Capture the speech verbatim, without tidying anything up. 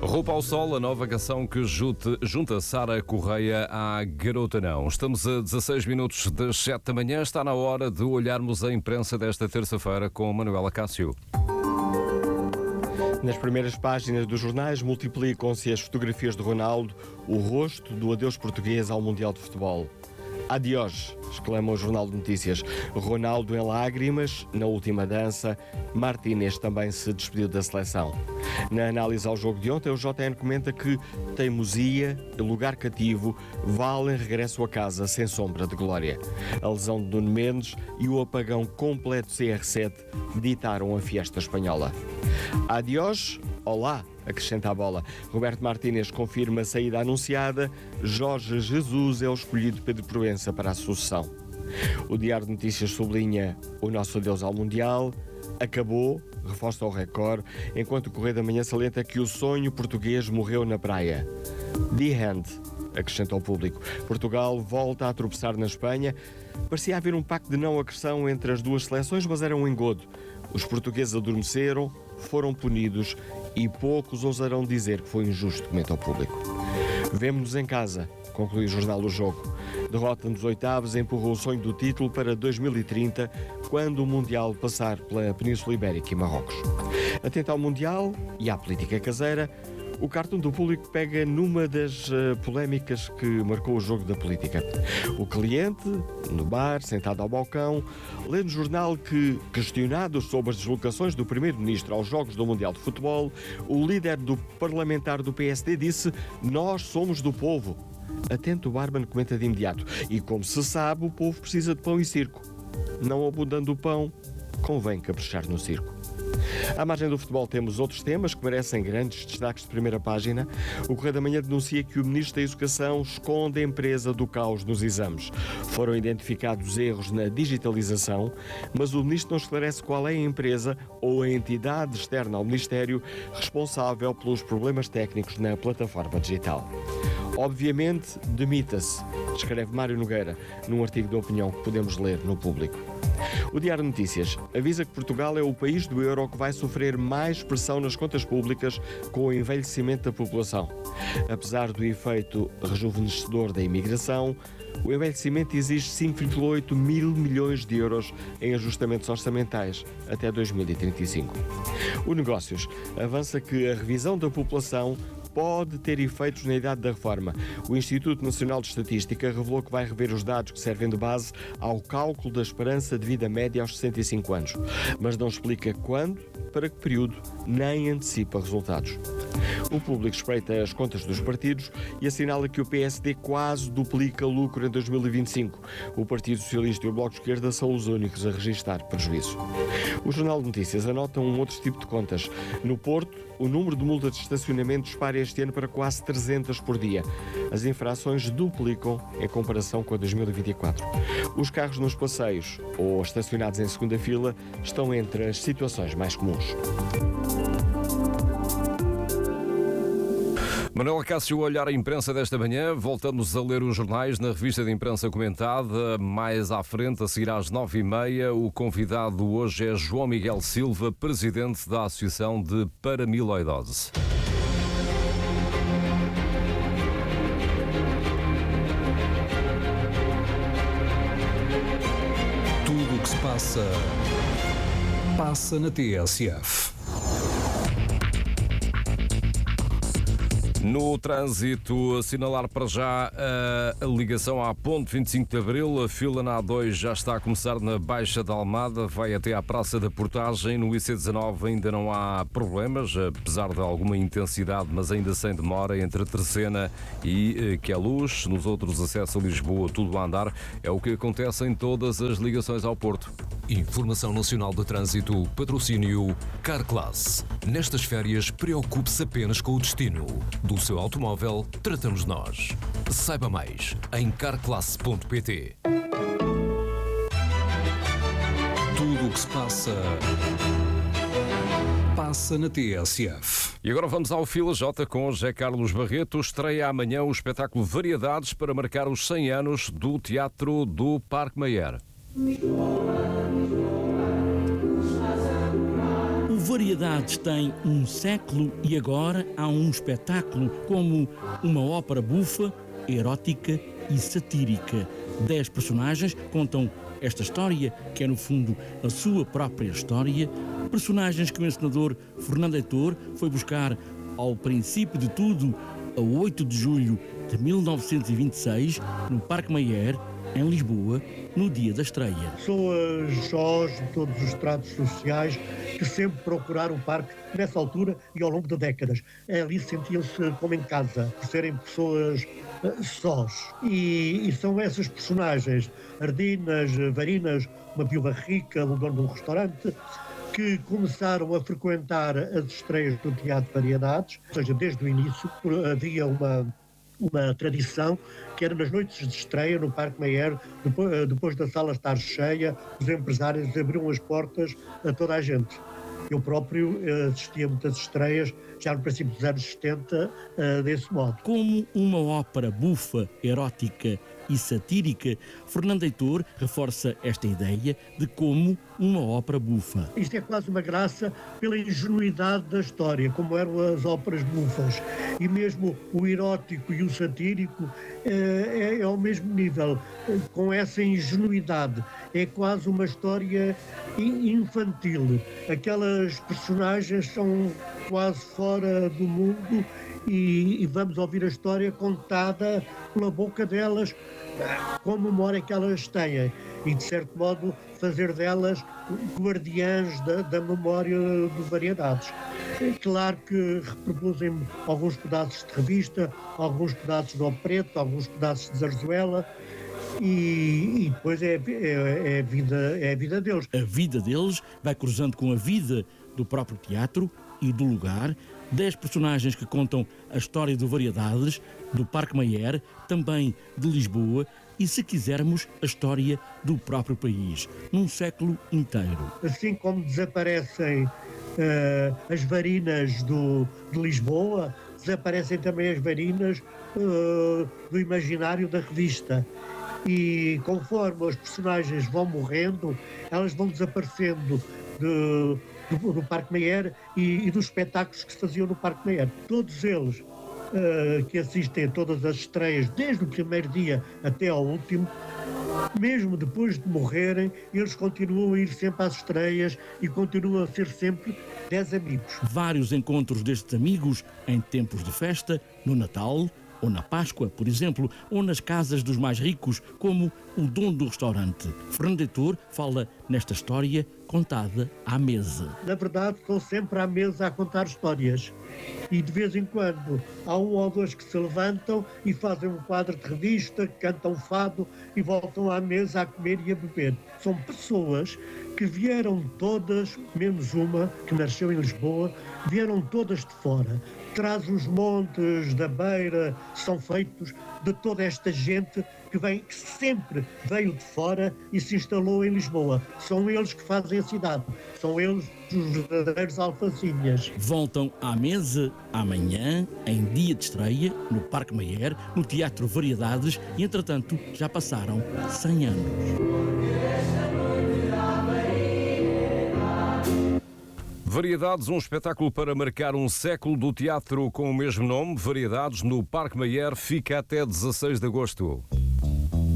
Roupa ao Sol, a nova canção que junta, junta Sara Correia à Garota Não. Estamos a dezasseis minutos das sete da manhã. Está na hora de olharmos a imprensa desta terça-feira com Manuela Cássio. Nas primeiras páginas dos jornais multiplicam-se as fotografias de Ronaldo, o rosto do adeus português ao Mundial de Futebol. Adiós, exclama o Jornal de Notícias. Ronaldo em lágrimas, na última dança. Martínez também se despediu da seleção. Na análise ao jogo de ontem, o J N comenta que teimosia e lugar cativo valem regresso a casa sem sombra de glória. A lesão de Nuno Mendes e o apagão completo C R sete ditaram a fiesta espanhola. Adiós, olá, acrescenta a bola. Roberto Martínez confirma a saída anunciada. Jorge Jesus é o escolhido Pedro Proença para a sucessão. O Diário de Notícias sublinha o nosso adeus ao Mundial. Acabou, reforça o Record, enquanto o Correio da Manhã salienta que o sonho português morreu na praia. The End, acrescenta ao público. Portugal volta a tropeçar na Espanha. Parecia haver um pacto de não agressão entre as duas seleções, mas era um engodo. Os portugueses adormeceram, foram punidos e poucos ousarão dizer que foi injusto, comenta ao público. Vemo-nos em casa, conclui o Jornal do Jogo. Derrota nos oitavos empurrou o sonho do título para dois mil e trinta, quando o Mundial passar pela Península Ibérica e Marrocos. Atento ao Mundial e à política caseira, o cartoon do público pega numa das uh, polémicas que marcou o jogo da política. O cliente, no bar, sentado ao balcão, lê no jornal que, questionado sobre as deslocações do primeiro-ministro aos Jogos do Mundial de Futebol, o líder do parlamentar do P S D disse: "Nós somos do povo." Atento, o barman comenta de imediato: "E como se sabe, o povo precisa de pão e circo. Não abundando o pão, convém caprichar no circo." À margem do futebol temos outros temas que merecem grandes destaques de primeira página. O Correio da Manhã denuncia que o Ministro da Educação esconde a empresa do caos nos exames. Foram identificados erros na digitalização, mas o Ministro não esclarece qual é a empresa ou a entidade externa ao Ministério responsável pelos problemas técnicos na plataforma digital. Obviamente, demita-se, escreve Mário Nogueira, num artigo de opinião que podemos ler no Público. O Diário de Notícias avisa que Portugal é o país do euro que vai sofrer mais pressão nas contas públicas com o envelhecimento da população. Apesar do efeito rejuvenescedor da imigração, o envelhecimento exige cinco vírgula oito mil milhões de euros em ajustamentos orçamentais até dois mil e trinta e cinco. O Negócios avança que a revisão da população pode ter efeitos na idade da reforma. O Instituto Nacional de Estatística revelou que vai rever os dados que servem de base ao cálculo da esperança de vida média aos sessenta e cinco anos, mas não explica quando, para que período, nem antecipa resultados. O Público espreita as contas dos partidos e assinala que o P S D quase duplica lucro em dois mil e vinte e cinco. O Partido Socialista e o Bloco de Esquerda são os únicos a registrar prejuízo. O Jornal de Notícias anota um outro tipo de contas. No Porto, o número de multas de estacionamento dispara este ano para quase trezentas por dia. As infrações duplicam em comparação com a dois mil e vinte e quatro. Os carros nos passeios ou estacionados em segunda fila estão entre as situações mais comuns. Manuela Cássio, olhar a imprensa desta manhã. Voltamos a ler os jornais na revista de imprensa comentada. Mais à frente, a seguir às nove e meia, o convidado hoje é João Miguel Silva, presidente da Associação de Paramiloidose. Tudo o que se passa, passa na T S F. No trânsito, assinalar para já a, a ligação à Ponte vinte e cinco de Abril. A fila na A dois já está a começar na Baixa da Almada, vai até à Praça da Portagem. No I C dezanove ainda não há problemas, apesar de alguma intensidade, mas ainda sem demora, entre Terceira e Queluz. Nos outros acessos a Lisboa, tudo a andar. É o que acontece em todas as ligações ao Porto. Informação Nacional de Trânsito, patrocínio Carclass. Nestas férias, preocupe-se apenas com o destino. Do seu automóvel, tratamos nós. Saiba mais em carclass ponto pt. Tudo o que se passa, passa na T S F. E agora vamos ao Fila J com José Carlos Barreto. Estreia amanhã o espetáculo Variedades para marcar os cem anos do Teatro do Parque Mayer. O Variedades tem um século e agora há um espetáculo como uma ópera bufa, erótica e satírica. Dez personagens contam esta história, que é no fundo a sua própria história, personagens que o encenador Fernando Heitor foi buscar ao princípio de tudo, a oito de julho de mil novecentos e vinte e seis, no Parque Mayer, em Lisboa, no dia da estreia. Pessoas sós de todos os estratos sociais que sempre procuraram o parque nessa altura e ao longo de décadas. Ali sentiam-se como em casa, por serem pessoas uh, sós. E, e são essas personagens, Ardinas, Varinas, uma viúva rica, o dono de um restaurante, que começaram a frequentar as estreias do Teatro Variedades, ou seja, desde o início havia uma, uma tradição que era nas noites de estreia no Parque Mayer, depois, depois da sala estar cheia, os empresários abriam as portas a toda a gente. Eu próprio assistia a muitas estreias, já no princípio dos anos setenta, desse modo. Como uma ópera bufa, erótica e satírica, Fernando Heitor reforça esta ideia de como uma ópera bufa. Isto é quase uma graça pela ingenuidade da história, como eram as óperas bufas. E mesmo o erótico e o satírico é, é, é ao mesmo nível, com essa ingenuidade. É quase uma história infantil. Aquelas personagens são quase fora do mundo e, e vamos ouvir a história contada pela boca delas, com a memória que elas têm e, de certo modo, fazer delas guardiãs da, da memória de Variedades. É claro que reproduzem alguns pedaços de revista, alguns pedaços de opereta, alguns pedaços de zarzuela, e, e depois é, é, é, a vida, é a vida deles. A vida deles vai cruzando com a vida do próprio teatro e do lugar. Dez personagens que contam a história de Variedades, do Parque Mayer, também de Lisboa e, se quisermos, a história do próprio país, num século inteiro. Assim como desaparecem uh, as Varinas do, de Lisboa, desaparecem também as Varinas uh, do imaginário da revista. E conforme os personagens vão morrendo, elas vão desaparecendo de... Do, do Parque Mayer e, e dos espetáculos que se faziam no Parque Mayer. Todos eles uh, que assistem a todas as estreias, desde o primeiro dia até ao último, mesmo depois de morrerem, eles continuam a ir sempre às estreias e continuam a ser sempre dez amigos. Vários encontros destes amigos em tempos de festa, no Natal ou na Páscoa, por exemplo, ou nas casas dos mais ricos, como o dono do restaurante. Fernando Heitor fala nesta história contada à mesa. Na verdade, estou sempre à mesa a contar histórias. E de vez em quando há um ou dois que se levantam e fazem um quadro de revista, cantam fado e voltam à mesa a comer e a beber. São pessoas que vieram todas, menos uma, que nasceu em Lisboa, vieram todas de fora. Traz os montes da Beira, são feitos de toda esta gente que, vem, que sempre veio de fora e se instalou em Lisboa. São eles que fazem a cidade, são eles os verdadeiros alfacinhas. Voltam à mesa amanhã, em dia de estreia, no Parque Mayer, no Teatro Variedades, e entretanto já passaram cem anos. Variedades, um espetáculo para marcar um século do teatro com o mesmo nome. Variedades, no Parque Mayer, fica até dezasseis de agosto.